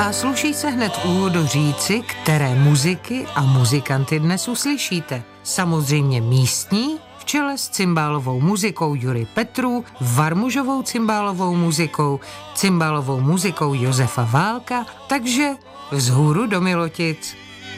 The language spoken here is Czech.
A sluší se hned v úvodu říci, které muziky a muzikanty dnes uslyšíte. Samozřejmě místní, v čele s cymbálovou muzikou Jury Petru, varmužovou cymbálovou muzikou Josefa Válka, takže vzhůru do Milotic.